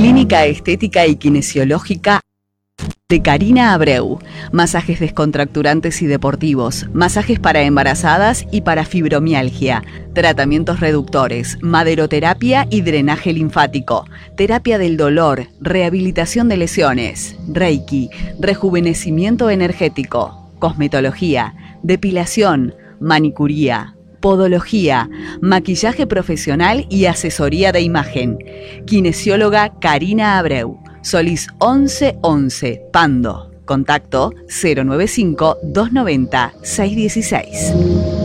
Clínica Estética y Kinesiológica de Karina Abreu. Masajes descontracturantes y deportivos, masajes para embarazadas y para fibromialgia, tratamientos reductores, maderoterapia y drenaje linfático, terapia del dolor, rehabilitación de lesiones, reiki, rejuvenecimiento energético, cosmetología, depilación, manicuría, podología, maquillaje profesional y asesoría de imagen. Kinesióloga Karina Abreu. Solís 1111, Pando. Contacto 095-290-616.